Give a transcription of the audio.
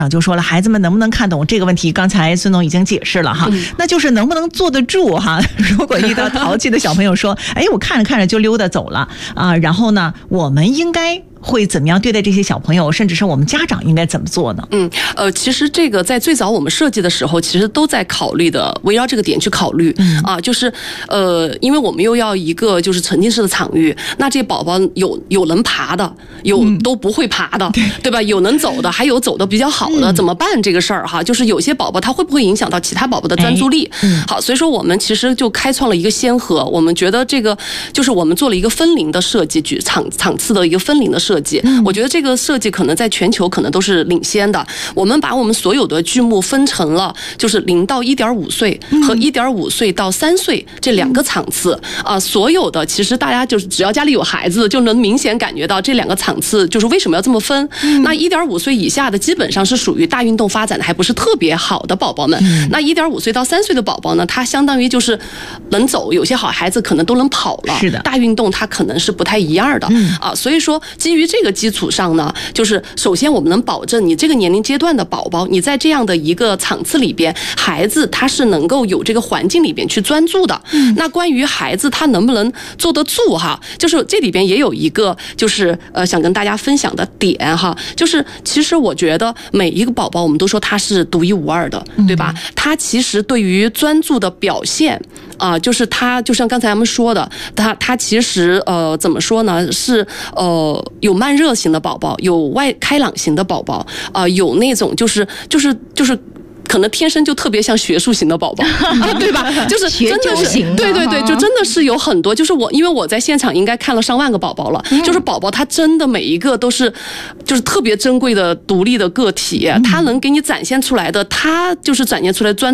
就说了，孩子们能不能看懂这个问题？刚才孙总已经解释了哈，那就是能不能坐得住哈？如果遇到淘气的小朋友说，哎，我看着看着就溜达走了啊，然后呢，我们应该会怎么样对待这些小朋友，甚至是我们家长应该怎么做呢？ 其实这个在最早我们设计的时候，其实都在考虑的，围绕这个点去考虑就是因为我们又要一个就是沉浸式的场域，那这宝宝有能爬的，有都不会爬的，对吧？有能走的，还有走的比较好的，怎么办这个事儿哈？就是有些宝宝他会不会影响到其他宝宝的专注力？好，所以说我们其实就开创了一个先河，我们觉得这个就是我们做了一个分龄的设计，场次的一个分龄的设计。我觉得这个设计可能在全球可能都是领先的。我们把我们所有的剧目分成了就是0到1.5岁和1.5岁到3岁这2个场次所有的其实大家就是只要家里有孩子就能明显感觉到这2个场次就是为什么要这么分。那1.5岁以下的基本上是属于大运动发展的还不是特别好的宝宝们，那1.5岁到3岁的宝宝呢，他相当于就是能走，有些好孩子可能都能跑了， 是的， 大运动他可能是不太一样的所以说基于这个基础上呢，就是首先我们能保证你这个年龄阶段的宝宝，你在这样的一个场次里边，孩子他是能够有这个环境里边去专注的。那关于孩子他能不能坐得住哈，就是这里边也有一个就是想跟大家分享的点哈，就是其实我觉得每一个宝宝我们都说他是独一无二的，对吧？他其实对于专注的表现就是他就像刚才咱们说的，他其实怎么说呢？是有慢热型的宝宝，有外开朗型的宝宝有那种就是可能天生就特别像学术型的宝宝对吧？就是真的是对，就真的是有很多，就是因为我在现场应该看了上万个宝宝了，就是宝宝他真的每一个都是就是特别珍贵的独立的个体，他能给你展现出来的，他就是展现出来专